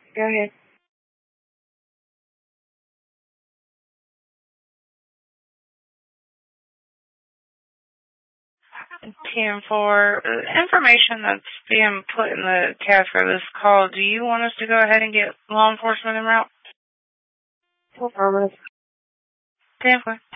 Go ahead. 10-4. Information that's being put in the task of this call, do you want us to go ahead and get law enforcement en route? Affirmative. 10-4.